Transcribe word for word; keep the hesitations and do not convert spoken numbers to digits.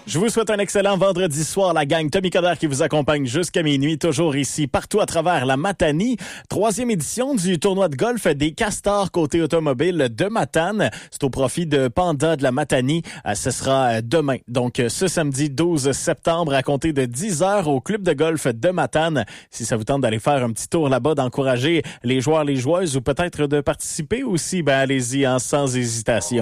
Je vous souhaite un excellent vendredi soir, la gang. Tommy Coderre qui vous accompagne jusqu'à minuit, toujours ici, partout à travers la Matanie. Troisième édition du tournoi de golf des Castors côté automobile de Matane. C'est au profit de Panda de la Matanie. Ce sera demain, donc ce samedi douze septembre, à compter de dix heures au club de golf de Matane. Si ça vous tente d'aller faire un petit tour là-bas, d'encourager les joueurs, les joueuses ou peut-être de participer aussi, ben allez-y, hein, sans hésitation.